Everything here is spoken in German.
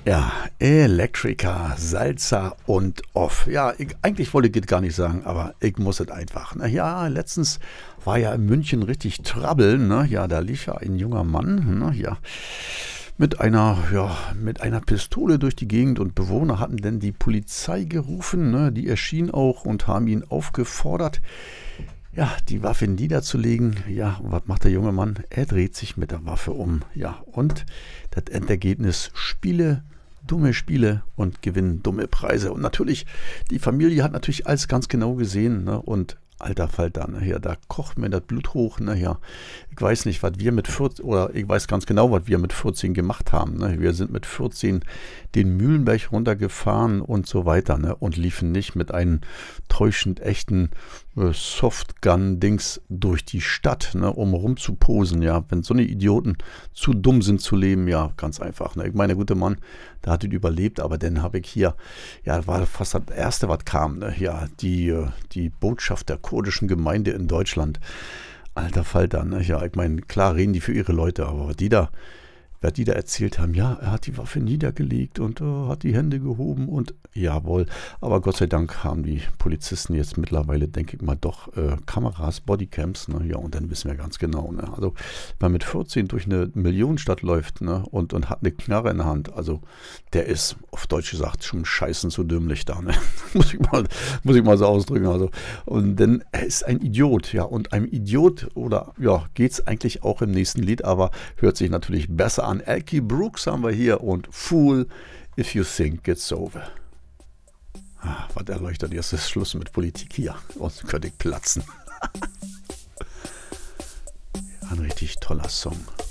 Ja, Elektriker, Salsa und Off. Ja, eigentlich wollte ich das gar nicht sagen, aber ich muss es einfach. Na ja, letztens war ja in München richtig Trouble. Ne? Ja, da lief ja ein junger Mann, ne? Ja, mit einer Pistole durch die Gegend und Bewohner hatten dann die Polizei gerufen. Ne? Die erschien auch und haben ihn aufgefordert, ja, die Waffe niederzulegen. Ja, und was macht der junge Mann? Er dreht sich mit der Waffe um. Ja, und das Endergebnis: dumme Spiele und gewinnen dumme Preise. Und natürlich, die Familie hat natürlich alles ganz genau gesehen. Ne? Und alter Falter, ne? Ja, da kocht mir das Blut hoch. Ne? Ja, ich weiß nicht, was wir mit 14, oder ich weiß ganz genau, was wir mit 14 gemacht haben. Ne? Wir sind mit 14 den Mühlenberg runtergefahren und so weiter, ne? Und liefen nicht mit einem täuschend echten Softgun-Dings durch die Stadt, ne? Um rumzuposen. Ja, wenn so eine Idioten zu dumm sind zu leben, ja, ganz einfach. Ne? Ich meine, der gute Mann, der hat ihn überlebt, aber dann habe ich hier, ja, war fast das Erste, was kam, ne? Ja, die Botschaft der kurdischen Gemeinde in Deutschland. Alter Falter, ne? Ja, ich meine, klar reden die für ihre Leute, aber wer die da erzählt haben, ja, er hat die Waffe niedergelegt und hat die Hände gehoben und jawohl. Aber Gott sei Dank haben die Polizisten jetzt mittlerweile, denke ich mal, doch Kameras, Bodycams, ne? Ja, und dann wissen wir ganz genau, ne? Also, wer mit 14 durch eine Millionenstadt läuft, ne? Und hat eine Knarre in der Hand, also der ist, auf Deutsch gesagt, schon scheißen zu dümmlich da, ne? muss ich mal so ausdrücken, also. Und denn er ist ein Idiot, ja, und einem Idiot, oder ja, geht es eigentlich auch im nächsten Lied, aber hört sich natürlich besser an. Elkie Brooks haben wir hier und Fool If You Think It's Over. Was erleuchtet jetzt das Schluss mit Politik hier? Sonst könnte ich platzen. Ein richtig toller Song.